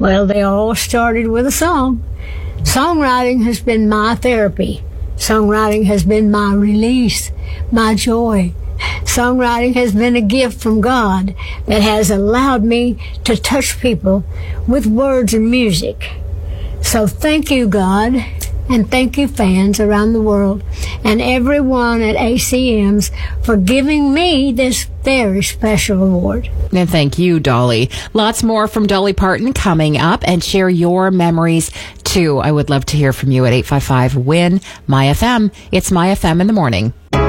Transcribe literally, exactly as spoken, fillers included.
Well, they all started with a song. Songwriting has been my therapy. Songwriting has been my release, my joy. Songwriting has been a gift from God that has allowed me to touch people with words and music. So thank you, God, and thank you, fans around the world, and everyone at A C Ms for giving me this very special award. And thank you, Dolly. Lots more from Dolly Parton coming up, and share your memories, too. I would love to hear from you at eight five five, W I N, MyFM. It's MyFM in the morning.